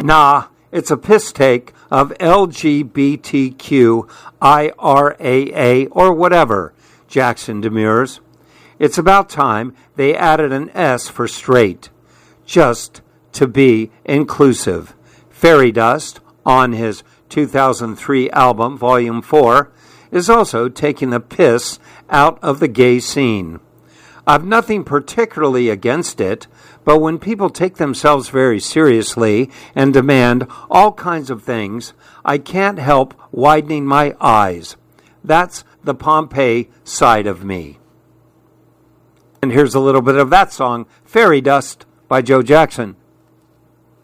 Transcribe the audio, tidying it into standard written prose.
Nah, it's a piss take of LGBTQIRAA or whatever, Jackson demurs. It's about time they added an S for straight, just to be inclusive. Fairy Dust, on his 2003 album, Volume 4, is also taking the piss out of the gay scene. I've nothing particularly against it, but when people take themselves very seriously and demand all kinds of things, I can't help widening my eyes. That's the Pompeii side of me. And here's a little bit of that song, Fairy Dust, by Joe Jackson.